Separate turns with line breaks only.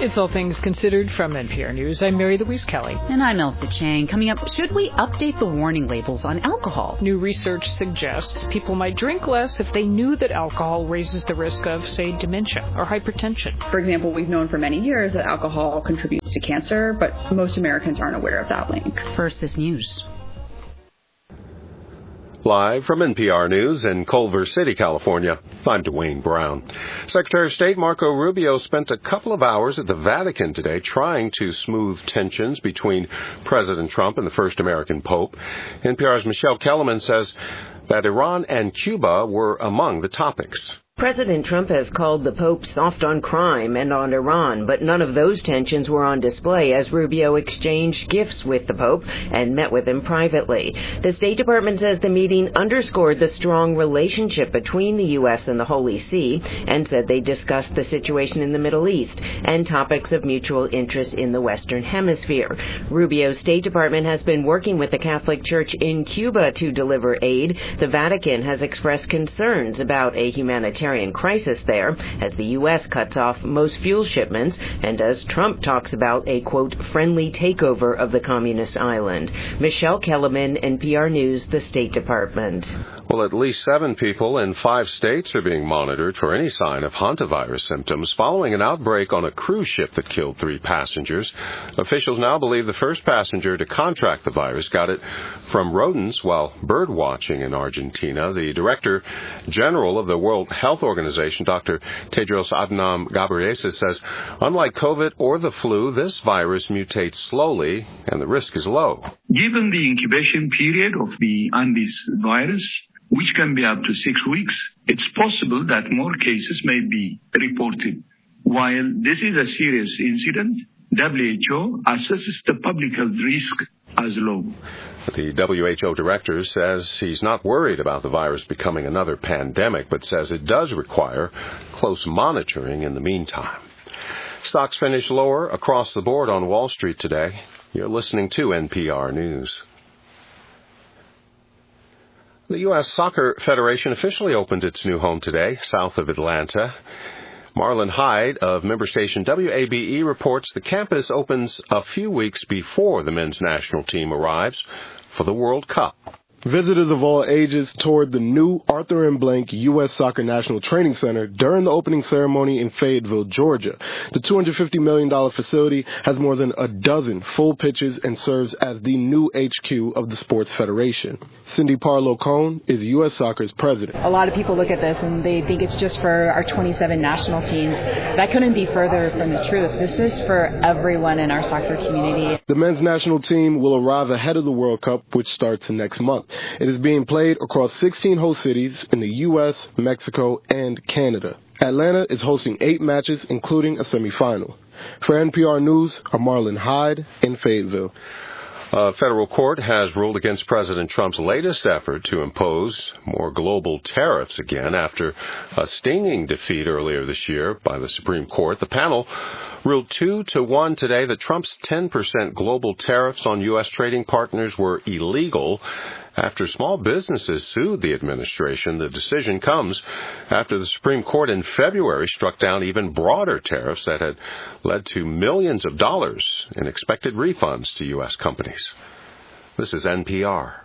It's All Things Considered from NPR News. I'm Mary Louise Kelly.
And I'm Elsa Chang. Coming up, should we update the warning labels on alcohol?
New research suggests people might drink less if they knew that alcohol raises the risk of, say, dementia or hypertension.
For example, we've known for many years that alcohol contributes to cancer, but most Americans aren't aware of that link.
First, this news.
Live from NPR News in Culver City, California, I'm Dwayne Brown. Secretary of State Marco Rubio spent a couple of hours at the Vatican today trying to smooth tensions between President Trump and the first American Pope. NPR's Michelle Kellerman says that Iran and Cuba were among the topics.
President Trump has called the Pope soft on crime and on Iran, but none of those tensions were on display as Rubio exchanged gifts with the Pope and met with him privately. The State Department says the meeting underscored the strong relationship between the U.S. and the Holy See and said they discussed the situation in the Middle East and topics of mutual interest in the Western Hemisphere. Rubio's State Department has been working with the Catholic Church in Cuba to deliver aid. The Vatican has expressed concerns about a humanitarian crisis there as the U.S. cuts off most fuel shipments and as Trump talks about a, quote, friendly takeover of the communist island. Michelle Kellerman, NPR News, the State Department.
Well, at least 7 people in 5 states are being monitored for any sign of hantavirus symptoms following an outbreak on a cruise ship that killed 3 passengers. Officials now believe the first passenger to contract the virus got it from rodents while bird watching in Argentina. The Director General of the World Health Organization, Dr. Tedros Adhanom Ghebreyesus, says, unlike COVID or the flu, this virus mutates slowly and the risk is low.
Given the incubation period of the Andes virus, which can be up to 6 weeks, it's possible that more cases may be reported. While this is a serious incident, WHO assesses the public health risk as low.
The WHO director says he's not worried about the virus becoming another pandemic, but says it does require close monitoring in the meantime. Stocks finished lower across the board on Wall Street today. You're listening to NPR News. The U.S. Soccer Federation officially opened its new home today, south of Atlanta. Marlon Hyde of member station WABE reports the campus opens a few weeks before the men's national team arrives for the World Cup.
Visitors of all ages toured the new Arthur M. Blank U.S. Soccer National Training Center during the opening ceremony in Fayetteville, Georgia. The $250 million facility has more than a dozen full pitches and serves as the new HQ of the Sports Federation. Cindy Parlow-Cohn is U.S. Soccer's president.
A lot of people look at this and they think it's just for our 27 national teams. That couldn't be further from the truth. This is for everyone in our soccer community.
The men's national team will arrive ahead of the World Cup, which starts next month. It is being played across 16 host cities in the U.S., Mexico, and Canada. Atlanta is hosting 8 matches, including a semifinal. For NPR News, I'm Marlon Hyde in Fayetteville.
A federal court has ruled against President Trump's latest effort to impose more global tariffs again after a stinging defeat earlier this year by the Supreme Court. The panel ruled 2-1 today that Trump's 10% global tariffs on U.S. trading partners were illegal. After small businesses sued the administration, the decision comes after the Supreme Court in February struck down even broader tariffs that had led to millions of dollars in expected refunds to U.S. companies. This is NPR.